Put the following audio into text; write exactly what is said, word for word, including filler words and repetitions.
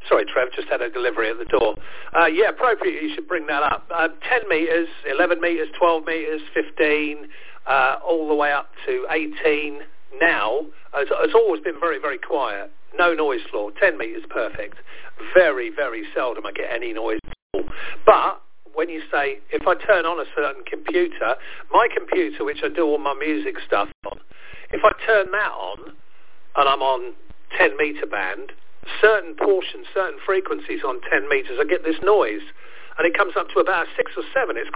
Sorry, Trev, just had a delivery at the door. Uh, yeah, appropriate, you should bring that up. Uh, ten metres, eleven metres, twelve metres, fifteen, uh, all the way up to eighteen. Now, it's, it's always been very, very quiet. No noise floor. ten metres, perfect. Very, very seldom I get any noise at all. But when you say, if I turn on a certain computer, my computer, which I do all my music stuff on, if I turn that on, and I'm on ten metre band, certain portions, certain frequencies on ten metres, I get this noise, and it comes up to about six or seven. It's